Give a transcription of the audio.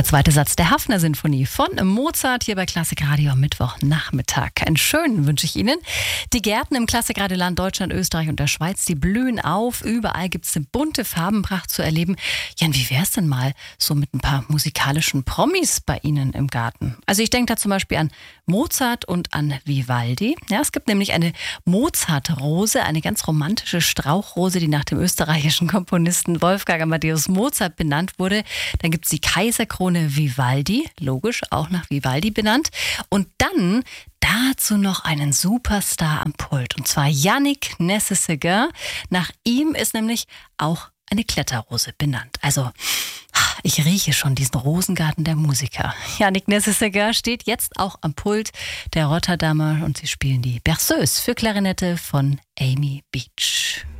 Der zweite Satz der Haffner-Sinfonie von Mozart hier bei Klassikradio am Mittwochnachmittag. Einen schönen wünsche ich Ihnen. Die Gärten im Klassikradioland Deutschland, Österreich und der Schweiz, die blühen auf. Überall gibt es eine bunte Farbenpracht zu erleben. Jan, wie wär's denn mal so mit ein paar musikalischen Promis bei Ihnen im Garten? Also ich denke da zum Beispiel an Mozart und an Vivaldi. Ja, es gibt nämlich eine Mozart-Rose, eine ganz romantische Strauchrose, die nach dem österreichischen Komponisten Wolfgang Amadeus Mozart benannt wurde. Dann gibt es die Kaiserkrone Vivaldi, logisch, auch nach Vivaldi benannt. Und dann dazu noch einen Superstar am Pult, und zwar Yannick Nézet-Séguin. Nach ihm ist nämlich auch eine Kletterrose benannt. Also ich rieche schon diesen Rosengarten der Musiker. Yannick Nézet-Séguin steht jetzt auch am Pult der Rotterdamer und sie spielen die Berceuse für Klarinette von Amy Beach.